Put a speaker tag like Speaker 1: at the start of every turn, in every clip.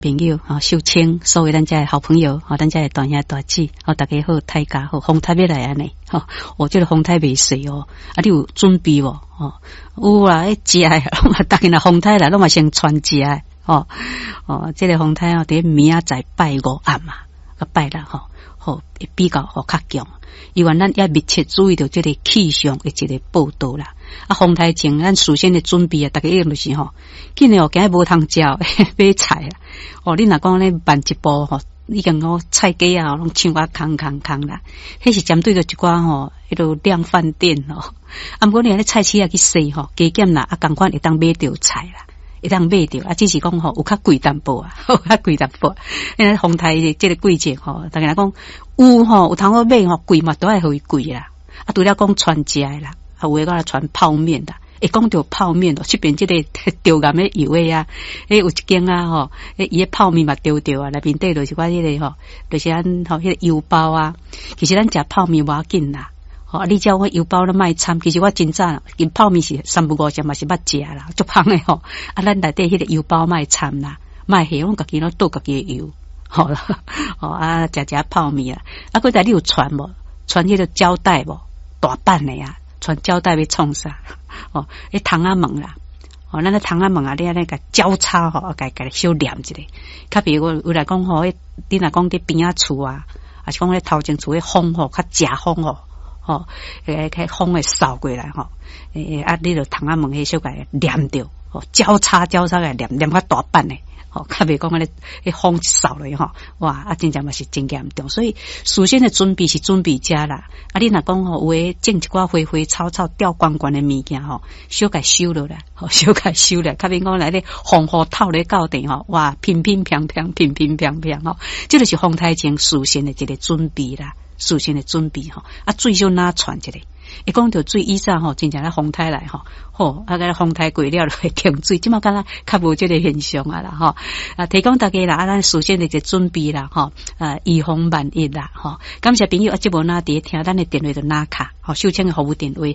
Speaker 1: 朋友秀清，所有咱家的好朋友咱家的大兄大姐大家好，大家好，风台要来安尼这个风台未碎你有准备无有啦，食的拢嘛，大家若风台来，拢嘛先传食的这个风台伫明仔载拜五暗拜六会比较较强，因为咱也密切注意到这个气象的一个报道啦。风台前咱事先的准备大家一定就是今日今日无通食买菜啦你若讲咧慢一步已经菜价拢抢啊空啦，迄是针对着一寡迄个量饭店不过你咧菜市去洗加减啦共款会当买着菜啦。会当买着只是讲有较贵淡薄有较贵淡薄。因为风台这个季节大家讲有通好买贵嘛，都爱互伊贵啦。除了讲传食的啦，有诶个传泡面啦。会讲到泡面这边这个丢岩的油的有一间伊的泡面嘛丢内面底就是我迄个就是咱迄个油包其实咱食泡面无要紧啦。你叫我油包都卖参，其实我真早跟泡面是3不5只嘛是捌食啦，足香的咱内底迄个油包卖参啦，卖下我家己倒家己的油，食泡面啦。搁在你有传无？传迄个胶带无？大版的传胶带要创啥？迄汤仔糜啦，咱汤仔糜你安尼甲交叉甲小念一下。较比如有来讲你若讲伫边仔厝是讲咧头前厝诶风较正风开风会扫过来你就汤仔糜迄小个念着交叉个念较大版的较袂讲迄风扫落哇真正嘛是真严重。所以事先的准备是准备遮啦你若讲有诶种一寡花花草草吊罐罐的物件小个收落来小个收来，较免讲来咧风雨透咧到地哇乒乒乓乓这就是风台前事先的一个准备啦。事先的准备水就哪传一个，会讲到水以上真正咧风台来个风台过了就会停水，即马敢若较无这个现象啦提供大家啦咱事先的一个准备啦预防万一啦感谢朋友即无哪伫听咱的电话就哪卡秀清的服务电话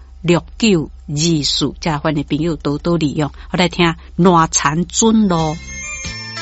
Speaker 1: 2305692423056924，再来欢迎朋友多多利用来听暖蝉准咯。